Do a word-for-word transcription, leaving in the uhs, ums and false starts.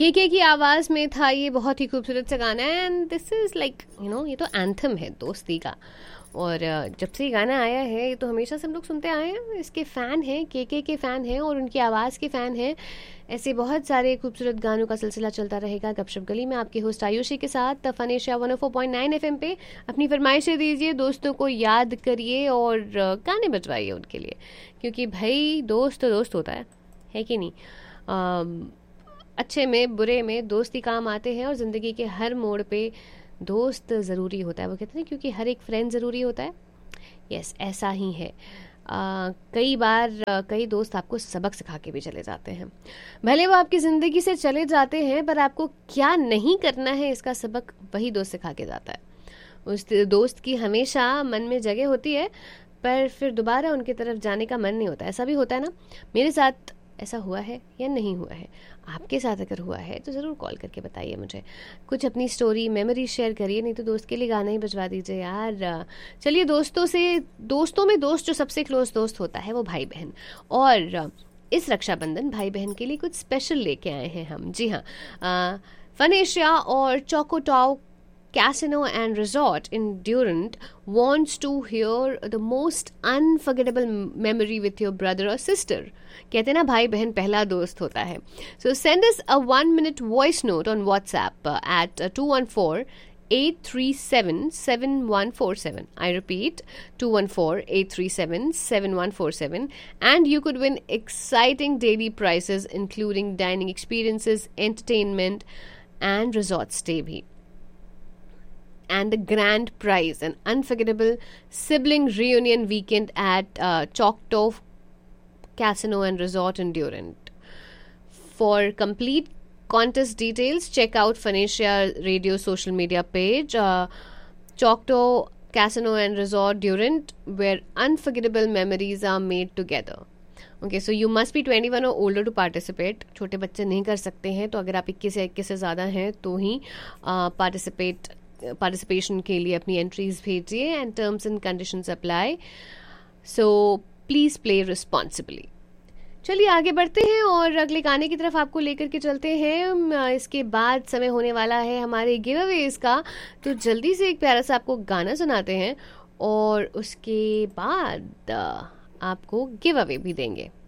केके की आवाज में था ये बहुत ही खूबसूरत सा गाना, and this is like you know ये तो एंथम है दोस्ती का। और जब से ये गाना आया है ये तो हमेशा से हम लोग सुनते आए हैं, इसके फ़ैन हैं, केके के फ़ैन हैं और उनकी आवाज़ के फ़ैन हैं। ऐसे बहुत सारे खूबसूरत गानों का सिलसिला चलता रहेगा गपशप गली में आपके होस्ट आयुषी के साथ fun Asia one O four point nine F M पे। अपनी फरमाइशें दीजिए, दोस्तों को याद करिए और गाने बजवाइए उनके लिए, क्योंकि भाई दोस्त तो दोस्त होता है है कि नहीं। आ, अच्छे में बुरे में दोस्ती काम आते हैं और ज़िंदगी के हर मोड़ पे दोस्त ज़रूरी होता है। वो कहते हैं क्योंकि हर एक फ्रेंड ज़रूरी होता है। यस, ऐसा ही है। आ, कई बार आ, कई दोस्त आपको सबक सिखा के भी चले जाते हैं। भले वो आपकी ज़िंदगी से चले जाते हैं, पर आपको क्या नहीं करना है इसका सबक वही दोस्त सिखा के जाता है। उस दोस्त की हमेशा मन में जगह होती है, पर फिर दोबारा उनकी तरफ जाने का मन नहीं होता। ऐसा भी होता है ना। मेरे साथ ऐसा हुआ है या नहीं हुआ है, आपके साथ अगर हुआ है तो ज़रूर कॉल करके बताइए मुझे, कुछ अपनी स्टोरी मेमोरी शेयर करिए, नहीं तो दोस्त के लिए गाना ही बजवा दीजिए यार। चलिए, दोस्तों से दोस्तों में दोस्त जो सबसे क्लोज दोस्त होता है वो भाई बहन, और इस रक्षाबंधन भाई बहन के लिए कुछ स्पेशल लेके आए हैं हम। जी हाँ, फन एशिया और चोकोटाओ Casino and Resort in Durant wants to hear the most unforgettable memory with your brother or sister. कहते हैं ना भाई बहन पहला दोस्त होता है। So send us a one minute voice note on WhatsApp uh, at uh, two one four eight three seven seven one four seven. I repeat, two one four eight three seven seven one four seven, and you could win exciting daily prizes including dining experiences, entertainment and resort stay भी। And the grand prize, an unforgettable sibling reunion weekend at uh, Choctaw Casino and Resort in Durant. For complete contest details, check out Phoenicia Radio social media page, uh, Choctaw Casino and Resort Durant, where unforgettable memories are made together. Okay, so you must be twenty-one or older to participate. छोटे बच्चे नहीं कर सकते हैं, तो अगर आप इक्कीस या इक्कीस से ज़्यादा हैं तो ही पार्टिसिपेट पार्टिसिपेशन के लिए अपनी एंट्रीज भेजिए, and terms and conditions apply, so please play responsibly. चलिए आगे बढ़ते हैं और अगले गाने की तरफ आपको लेकर के चलते हैं। इसके बाद समय होने वाला है हमारे गिव अवेज का, तो जल्दी से एक प्यारा सा आपको गाना सुनाते हैं और उसके बाद आपको गिव अवे भी देंगे।